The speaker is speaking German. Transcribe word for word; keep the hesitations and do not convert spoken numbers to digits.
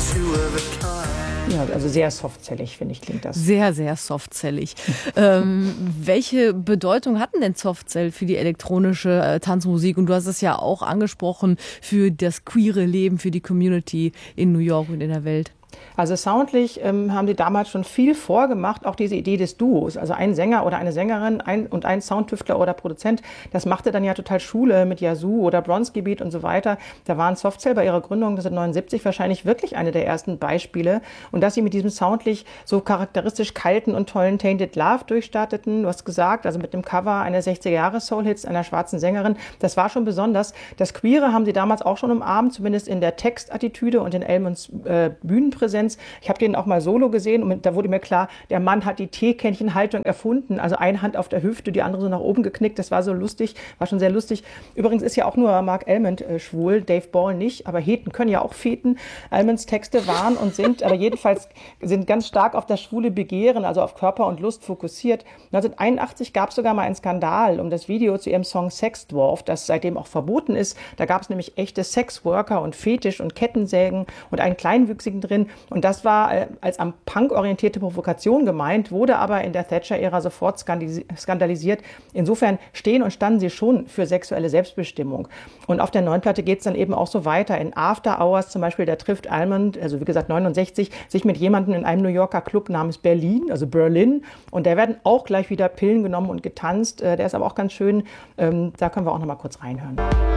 Ja, also sehr softzellig, finde ich, klingt das. Sehr, sehr softzellig. ähm, welche Bedeutung hat denn Softcell für die elektronische äh, Tanzmusik? Und du hast es ja auch angesprochen, für das queere Leben, für die Community in New York und in der Welt. Also soundlich ähm, haben sie damals schon viel vorgemacht, auch diese Idee des Duos. Also ein Sänger oder eine Sängerin ein, und ein Soundtüftler oder Produzent, das machte dann ja total Schule mit Yazoo oder Bronski Beat und so weiter. Da waren Softcell bei ihrer Gründung neunzehnhundertneunundsiebzig wahrscheinlich wirklich eine der ersten Beispiele. Und dass sie mit diesem soundlich so charakteristisch kalten und tollen Tainted Love durchstarteten, du hast gesagt, also mit dem Cover einer sechziger-Jahre-Soul-Hits einer schwarzen Sängerin, das war schon besonders. Das Queere haben sie damals auch schon umarmt, zumindest in der Textattitüde und in Elmonds äh, Bühnenpräsenz. Ich habe den auch mal solo gesehen und da wurde mir klar, der Mann hat die Teekännchenhaltung erfunden. Also eine Hand auf der Hüfte, die andere so nach oben geknickt. Das war so lustig, war schon sehr lustig. Übrigens ist ja auch nur Mark Almond äh, schwul, Dave Ball nicht, aber Heten können ja auch feten. Almonds Texte waren und sind, aber jedenfalls sind ganz stark auf das schwule Begehren, also auf Körper und Lust fokussiert. neunzehnhunderteinundachtzig gab es sogar mal einen Skandal um das Video zu ihrem Song Sex Dwarf, das seitdem auch verboten ist. Da gab es nämlich echte Sexworker und Fetisch und Kettensägen und einen Kleinwüchsigen drin. Und das war äh, als am Punk orientierte Provokation gemeint, wurde aber in der Thatcher-Ära sofort skandalisiert. Insofern stehen und standen sie schon für sexuelle Selbstbestimmung. Und auf der neuen Platte geht es dann eben auch so weiter. In After Hours zum Beispiel, da trifft Almond, also wie gesagt neunundsechzig, sich mit jemandem in einem New Yorker Club namens Berlin, also Berlin. Und da werden auch gleich wieder Pillen genommen und getanzt. Äh, der ist aber auch ganz schön. Ähm, da können wir auch noch mal kurz reinhören.